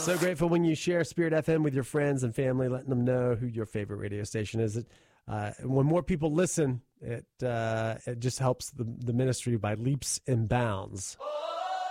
So grateful when you share Spirit FM with your friends and family, letting them know who your favorite radio station is. When more people listen, it just helps the ministry by leaps and bounds.